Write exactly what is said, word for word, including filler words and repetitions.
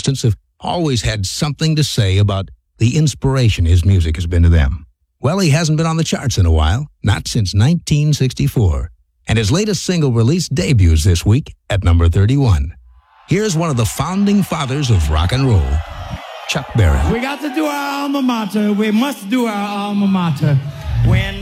instance, have always had something to say about the inspiration his music has been to them. Well, he hasn't been on the charts in a while, not since nineteen sixty-four. And his latest single release debuts this week at number thirty-one. Here's one of the founding fathers of rock and roll, Chuck Berry. We got to do our alma mater. We must do our alma mater. When